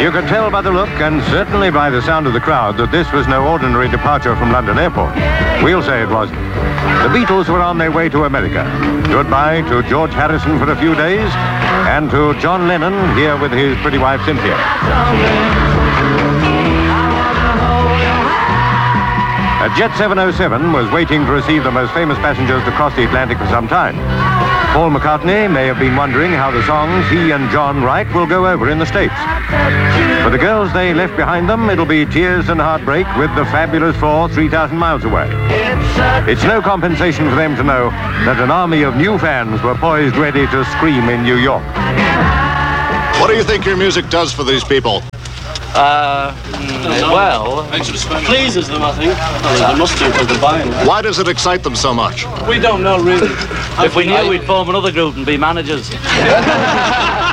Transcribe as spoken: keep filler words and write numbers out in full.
You could tell by the look and certainly by the sound of the crowd that this was no ordinary departure from London Airport. We'll say it wasn't. The Beatles were on their way to America. Goodbye to George Harrison for a few days and to John Lennon here with his pretty wife Cynthia. A Jet seven oh seven was waiting to receive the most famous passengers to cross the Atlantic for some time. Paul McCartney may have been wondering how the songs he and John write will go over in the States. For the girls they left behind them, it'll be tears and heartbreak with the fabulous four three thousand miles away. It's no compensation for them to know that an army of new fans were poised ready to scream in New York. What do you think your music does for these people? Uh, well, pleases them, I think. Well, they must do because they're buying it. Why does it excite them so much? We don't know, really. If we knew, we'd form another group and be managers.